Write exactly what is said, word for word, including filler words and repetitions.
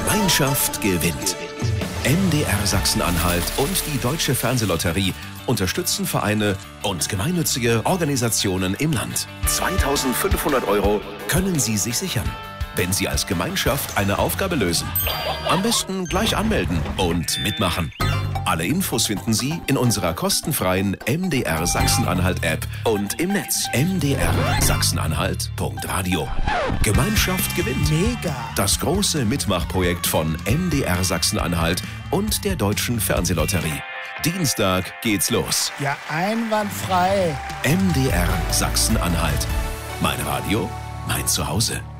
Gemeinschaft gewinnt. M D R Sachsen-Anhalt und die Deutsche Fernsehlotterie unterstützen Vereine und gemeinnützige Organisationen im Land. zweitausendfünfhundert Euro können Sie sich sichern, wenn Sie als Gemeinschaft eine Aufgabe lösen. Am besten gleich anmelden und mitmachen. Alle Infos finden Sie in unserer kostenfreien M D R Sachsen-Anhalt-App und im Netz m d r sachsen-anhalt punkt radio. Gemeinschaft gewinnt. Mega. Das große Mitmachprojekt von M D R Sachsen-Anhalt und der Deutschen Fernsehlotterie. Dienstag geht's los. Ja, einwandfrei. M D R Sachsen-Anhalt. Mein Radio, mein Zuhause.